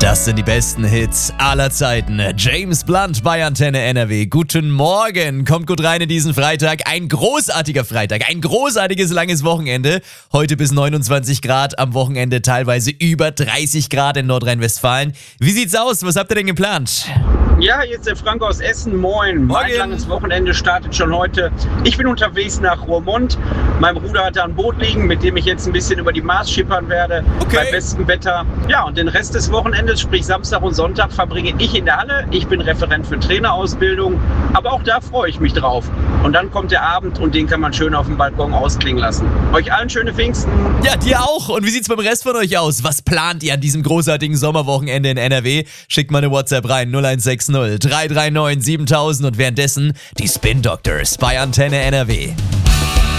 Das sind die besten Hits aller Zeiten. James Blunt bei Antenne NRW. Guten Morgen. Kommt gut rein in diesen Freitag. Ein großartiger Freitag. Ein großartiges langes Wochenende. Heute bis 29 Grad. Am Wochenende teilweise über 30 Grad in Nordrhein-Westfalen. Wie sieht's aus? Was habt ihr denn geplant? Ja, hier ist der Frank aus Essen. Moin. Mein langes Wochenende startet schon heute. Ich bin unterwegs nach Roermond. Mein Bruder hat da ein Boot liegen, mit dem ich jetzt ein bisschen über die Maas schippern werde. Bei bestem Wetter. Ja, und den Rest des Wochenendes, sprich Samstag und Sonntag, verbringe ich in der Halle. Ich bin Referent für Trainerausbildung. Aber auch da freue ich mich drauf. Und dann kommt der Abend und den kann man schön auf dem Balkon ausklingen lassen. Euch allen schöne Pfingsten. Ja, dir auch. Und wie sieht's beim Rest von euch aus? Was plant ihr an diesem großartigen Sommerwochenende in NRW? Schickt mal eine WhatsApp rein. 0160 339 7000 und währenddessen die Spin Doctors bei Antenne NRW.